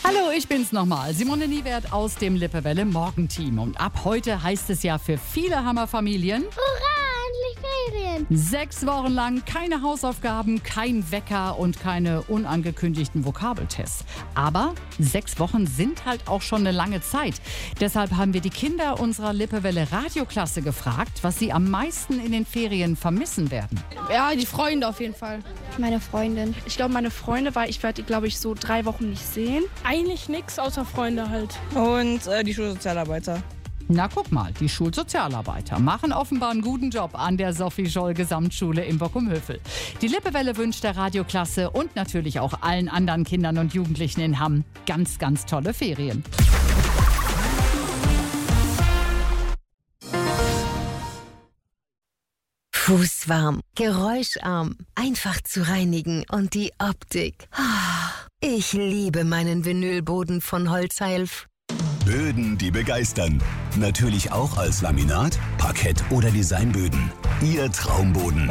Hallo, ich bin's nochmal, Simone Niewert aus dem Lippewelle Morgenteam. Und ab heute heißt es ja für viele Hammerfamilien: Hurra, endlich Ferien! 6 Wochen lang keine Hausaufgaben, kein Wecker und keine unangekündigten Vokabeltests. Aber 6 Wochen sind halt auch schon eine lange Zeit. Deshalb haben wir die Kinder unserer Lippewelle Radioklasse gefragt, was sie am meisten in den Ferien vermissen werden. Ja, die Freunde auf jeden Fall. Meine Freundin. Ich glaube, meine Freunde, weil ich werde die, glaube ich, so 3 Wochen nicht sehen. Eigentlich nichts außer Freunde halt. Und die Schulsozialarbeiter. Na guck mal, die Schulsozialarbeiter machen offenbar einen guten Job an der Sophie-Scholl-Gesamtschule in Bockumhövel. Die Lippewelle wünscht der Radioklasse und natürlich auch allen anderen Kindern und Jugendlichen in Hamm ganz, ganz tolle Ferien. Fußwarm, geräuscharm, einfach zu reinigen und die Optik. Ich liebe meinen Vinylboden von Holzheilf. Böden, die begeistern. Natürlich auch als Laminat, Parkett oder Designböden. Ihr Traumboden.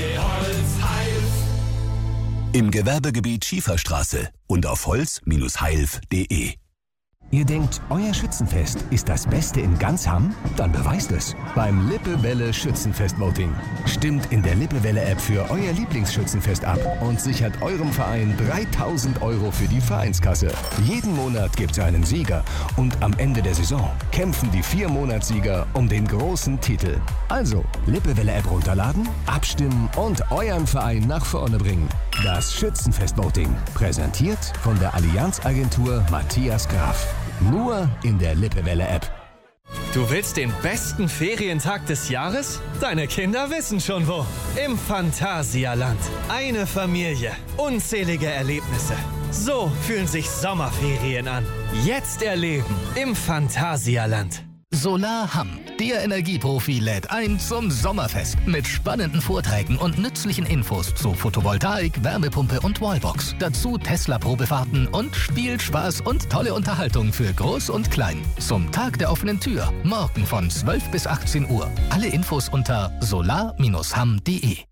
Im Gewerbegebiet Schieferstraße und auf holz-heilf.de. Ihr denkt, euer Schützenfest ist das Beste in ganz Hamm? Dann beweist es beim Lippewelle Schützenfest-Voting. Stimmt in der Lippewelle-App für euer Lieblingsschützenfest ab und sichert eurem Verein 3.000 € für die Vereinskasse. Jeden Monat gibt's einen Sieger und am Ende der Saison kämpfen die 4 Monatssieger um den großen Titel. Also, Lippewelle-App runterladen, abstimmen und euren Verein nach vorne bringen. Das Schützenfest-Voting, präsentiert von der Allianz-Agentur Matthias Graf. Nur in der Lippewelle-App. Du willst den besten Ferientag des Jahres? Deine Kinder wissen schon wo. Im Phantasialand. Eine Familie. Unzählige Erlebnisse. So fühlen sich Sommerferien an. Jetzt erleben im Phantasialand. Solar Hamm, der Energieprofi, lädt ein zum Sommerfest mit spannenden Vorträgen und nützlichen Infos zu Photovoltaik, Wärmepumpe und Wallbox. Dazu Tesla-Probefahrten und Spielspaß und tolle Unterhaltung für Groß und Klein. Zum Tag der offenen Tür, morgen von 12 bis 18 Uhr. Alle Infos unter solar-hamm.de.